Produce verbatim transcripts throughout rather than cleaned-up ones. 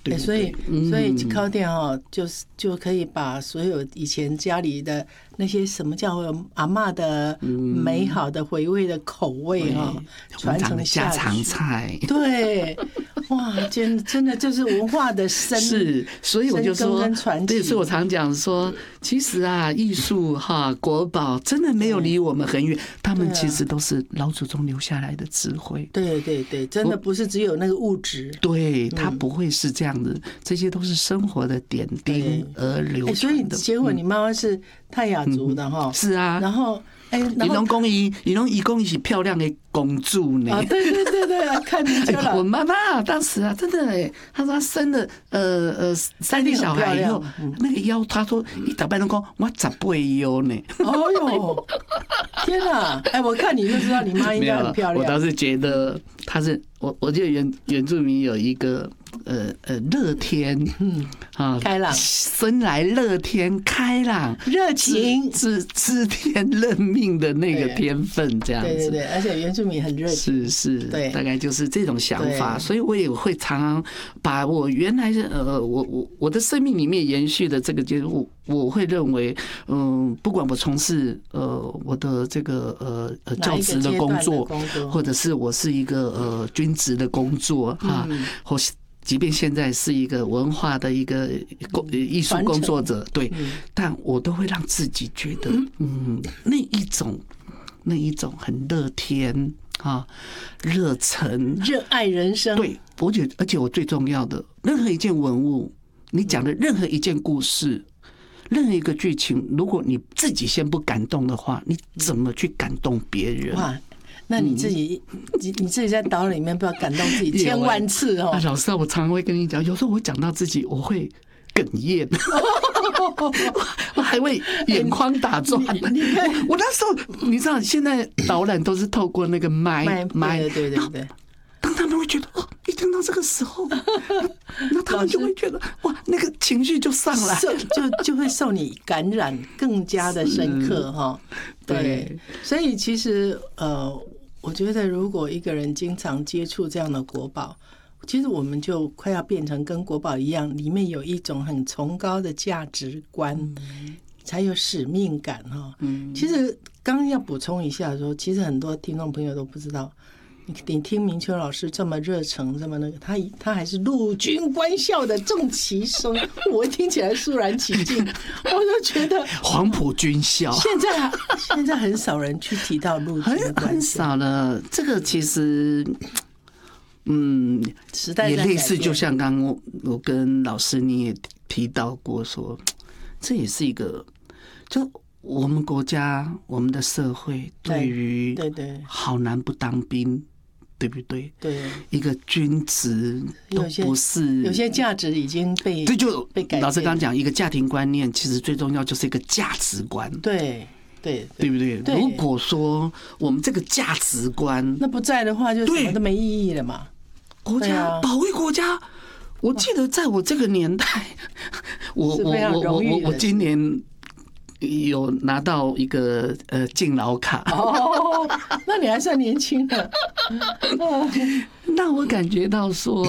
对，所以所以靠店哦，就是就可以把所有以前家里的那些什么叫阿嬷的美好的回味的口味哈，传承下去。家常菜， 对，哇，真真的就是文化的深是，所以我就说，对，所以我常讲说，其实啊，艺术哈国宝真的没有离我们很远，他们其实都是老祖宗留下来的智慧。 对对对，真的不是只有那个物质， 对，它不会是这样的，这些都是生活的点滴而流传的。 所以结果你妈妈是泰雅族的哈， 是啊， 然后。哎， 你拢讲伊，你拢伊讲伊是漂亮的公主呢？ 啊，对对对对，看你就了。 我妈妈当时啊，真的哎，她说她生了呃呃三个小孩以后，那个腰，她说一打扮都讲我十倍腰呢。 哦呦，天哪！哎，我看你就知道你妈应该很漂亮。 我倒是觉得她是我，我记得原原住民有一个。呃呃，乐天， 嗯啊，开朗， 生来乐天开朗， 热情， 知知天认命的那个天分，这样子。 对对对，而且原住民很热情， 是是， 对， 大概就是这种想法，所以我也会常常把我原来呃，我我我的生命里面延续的这个节目，我会认为，嗯，不管我从事呃我的这个呃呃教职的工作，或者是我是一个呃军职的工作哈，或是。即便现在是一个文化的一个艺术工作者，对，但我都会让自己觉得，嗯，那一种那一种很乐天啊，热忱、 热爱人生。 对，我觉得，而且我最重要的，任何一件文物，你讲的任何一件故事，任何一个剧情，如果你自己先不感动的话，你怎么去感动别人？ 哇！那你自己，你你自己在岛里面不要感动自己千万次哦。 老师啊，我常常会跟你讲，有时候我讲到自己，我会哽咽，我还会眼眶打转。我我那时候，你知道，现在导览都是透过那个麦麦， 对对对对。 当他们会觉得哦，一听到这个时候，那他们就会觉得哇，那个情绪就上来， 就就会受你感染，更加的深刻哈。对，所以其实呃，我觉得如果一个人经常接触这样的国宝，其实我们就快要变成跟国宝一样，里面有一种很崇高的价值观，才有使命感哈。其实刚刚要补充一下说，其实很多听众朋友都不知道。你你听明秋老师这么热诚，这么那个，他他还是陆军官校的正旗生，我听起来肃然起敬，我就觉得黄埔军校现在现在很少人去提到陆军官校， 很少了。这个其实，嗯， 时代也类似，就像刚刚我跟老师你也提到过说，这也是一个就。我们国家、我们的社会对于“对对好男不当兵”，对不对？ 对， 一个军职都不是， 有些价值已经被这就被改变。 老师刚刚讲，一个家庭观念，其实最重要就是一个价值观。 对对， 对不对？如果说我们这个价值观那不在的话，就什么都没意义了嘛。 国家保卫国家，我记得在我这个年代，我我我我我我今年。有拿到一个呃敬老卡哦，那你还算年轻的。 那我感觉到说，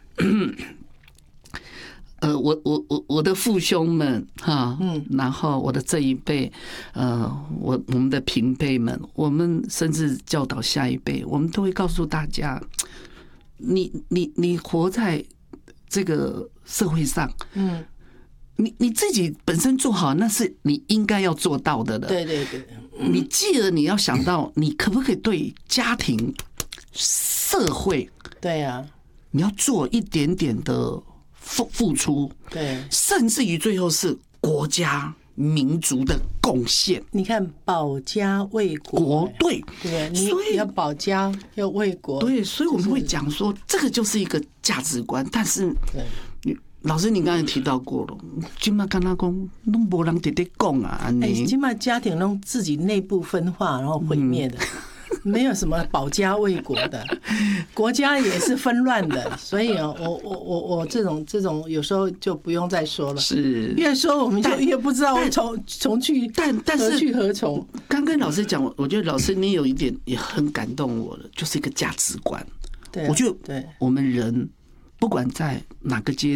呃，我我我我的父兄们哈，嗯，然后我的这一辈，呃，我我们的平辈们，我们甚至教导下一辈，我们都会告诉大家，你你你活在这个社会上，嗯。你你自己本身做好，那是你应该要做到的了。 对对对， 你继而你要想到，你可不可以对家庭、社会， 对啊， 你要做一点点的付付出， 对， 甚至于最后是国家民族的贡献。 你看，保家卫国， 对对，你要保家要卫国， 对，所以我们会讲说，这个就是一个价值观，但是你。老师，你刚才提到过了，今嘛跟他讲，拢无人直直讲啊。 哎，今嘛家庭拢自己内部分化，然后毁灭的，嗯、没有什么保家卫国的，国家也是纷乱的。所以啊，我我我我这种这种有时候就不用再说了。 是， 越说我们就越不知道从从去， 但但是何去何从。 刚跟老师讲，我觉得老师你有一点也很感动我了，就是一个价值观。 对、啊， 我觉得对， 我们人不管在哪个阶